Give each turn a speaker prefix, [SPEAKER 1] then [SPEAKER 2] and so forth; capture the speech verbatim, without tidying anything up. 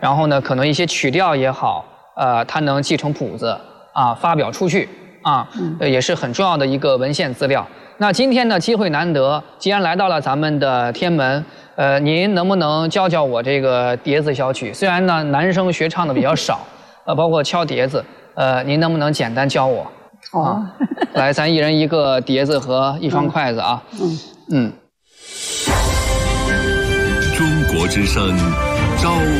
[SPEAKER 1] 然后呢，可能一些曲调也好，呃，它能继承谱子啊，发表出去啊，呃，也是很重要的一个文献资料。那今天呢，机会难得，既然来到了咱们的天门，呃，您能不能教教我这个碟子小曲？虽然呢，男生学唱的比较少，呃，包括敲碟子，呃，您能不能简单教我？
[SPEAKER 2] 哦，
[SPEAKER 1] 啊、来，咱一人一个碟子和一双筷子啊。嗯嗯。
[SPEAKER 3] 中国之声，朝